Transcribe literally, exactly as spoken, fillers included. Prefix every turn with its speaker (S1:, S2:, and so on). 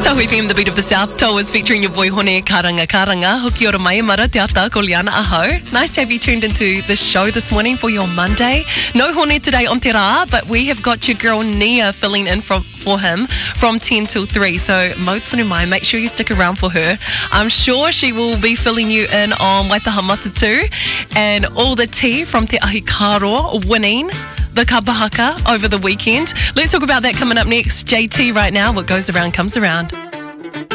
S1: Tahu F M, the beat of the South. Tau is featuring your boy Hone Karanga Karanga. Hoki ora mai mara te ata ko Liana aho. Nice to have you tuned into the show this morning for your Monday. No Hone today on Te Rā, but we have got your girl Nia filling in from, for him from ten till three. So mo tonu mai, make sure you stick around for her. I'm sure she will be filling you in on Waitaha Matatu and all the tea from Te Ahi Karo winning the Kapahaka over the weekend. Let's talk about that coming up next. J T right now. What goes around comes around.